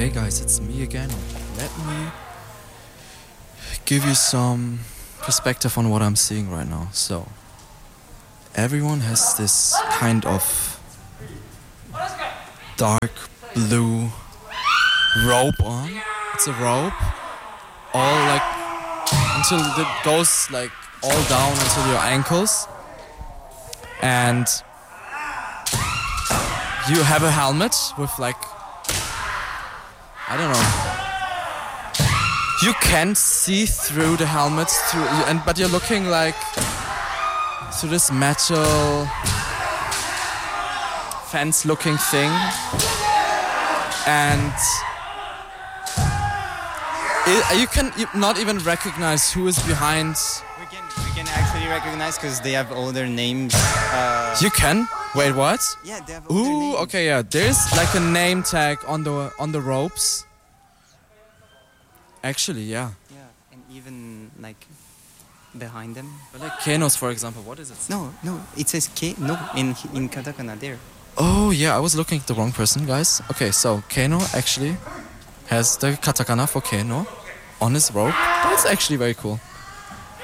Hey guys, it's me again. Let me give you some perspective on what I'm seeing right now. So, everyone has this kind of dark blue robe on. It's a robe, all like until it goes like all down until your ankles, and you have a helmet with like, I don't know. You can see through the helmet, but you're looking like through this metal fence-looking thing, and you can not even recognize who is behind. We can actually recognize because they have all their names. You can? Wait, what? Yeah, they have all their names. Ooh, okay, yeah. There's like a name tag on the ropes. Actually, yeah. Yeah, and even like behind them. But like Kenos, for example, what is it? No, it says K. No, in katakana there. Oh yeah, I was looking at the wrong person, guys. Okay, so Keno actually has the katakana for Keno on his robe. That's actually very cool.